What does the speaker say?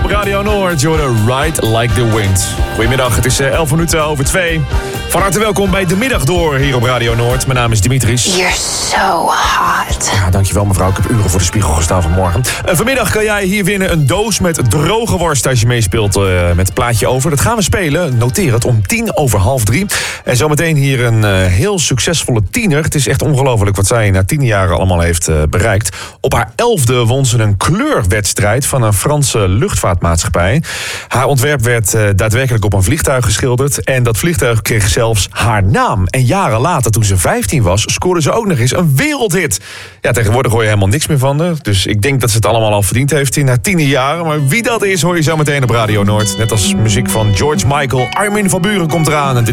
op Radio Noord. Je hoorde Ride Like the Wind. Goedemiddag, het is 11 minuten over 2. Van harte welkom bij De Middag Door hier op Radio Noord. Mijn naam is Dimitris. You're so hot. Ja, dankjewel mevrouw. Ik heb uren voor de spiegel gestaan vanmorgen. Vanmiddag kan jij hier winnen een doos met droge worst als je meespeelt met het plaatje over. Dat gaan we spelen. Noteer het om 2:50. En zometeen hier een heel succesvolle tiener. Het is echt ongelooflijk wat zij na 10 jaar allemaal heeft bereikt. Op haar 11e won ze een kleurwedstrijd van een Franse luchtvaartmaatschappij. Haar ontwerp werd daadwerkelijk op een vliegtuig geschilderd. En dat vliegtuig kreeg zelfs haar naam. En jaren later, toen ze 15 was, scoorde ze ook nog eens een wereldhit. Ja, tegenwoordig hoor je helemaal niks meer van haar. Dus ik denk dat ze het allemaal al verdiend heeft in haar 10 jaren. Maar wie dat is, hoor je zo meteen op Radio Noord. Net als muziek van George Michael. Armin van Buuren komt eraan. En dit